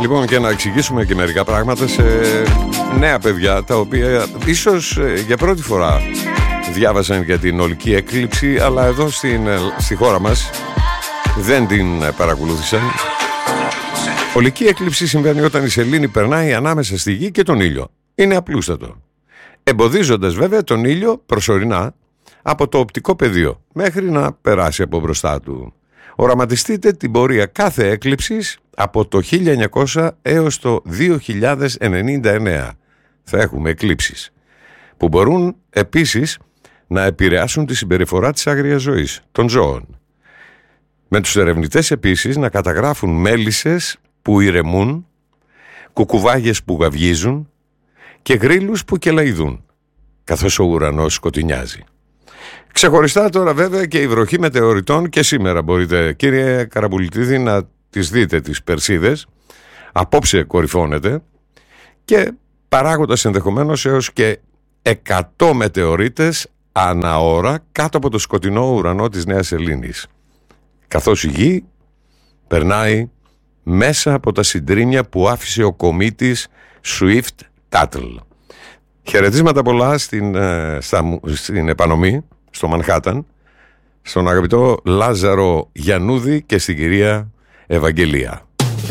Λοιπόν, και να εξηγήσουμε και μερικά πράγματα σε νέα παιδιά, τα οποία ίσως για πρώτη φορά διάβασαν για την ολική έκλειψη, αλλά εδώ στη χώρα μας δεν την παρακολούθησαν. Ολική έκλειψη συμβαίνει όταν η σελήνη περνάει ανάμεσα στη γη και τον ήλιο. Είναι απλούστατο. Εμποδίζοντας βέβαια τον ήλιο προσωρινά από το οπτικό πεδίο μέχρι να περάσει από μπροστά του. Οραματιστείτε την πορεία κάθε έκλειψης από το 1900 έως το 2099. Θα έχουμε εκλείψεις που μπορούν επίσης να επηρεάσουν τη συμπεριφορά της άγριας ζωής, των ζώων. Με τους ερευνητές επίσης να καταγράφουν μέλισσες που ηρεμούν, κουκουβάγες που γαυγίζουν και γρίλους που κελαηδούν, καθώς ο ουρανός σκοτεινιάζει. Ξεχωριστά τώρα βέβαια και η βροχή μετεωριτών, και σήμερα μπορείτε, κύριε Καραμπουλητίδη, να τις δείτε τις Περσίδες. Απόψε κορυφώνεται και παράγοντας ενδεχομένως έως και 100 μετεωρίτες ανά ώρα κάτω από το σκοτεινό ουρανό της Νέας Σελήνης, καθώς η γη περνάει μέσα από τα συντρίμια που άφησε ο κομήτης Swift Tuttle. Χαιρετίσματα πολλά στην επανομή, στο Μανχάταν, στον αγαπητό Λάζαρο Γιαννούδη και στην κυρία Ευαγγελία.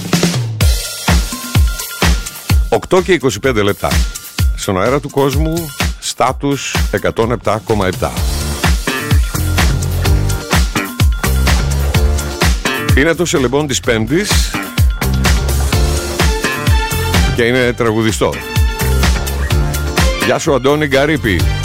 8 και 25 λεπτά. Στον αέρα του κόσμου, στάτους 107,7. Είναι το σελεμπόν της Πέμπτης και είναι τραγουδιστό. Γεια σου Αντώνη Γκαρίπη.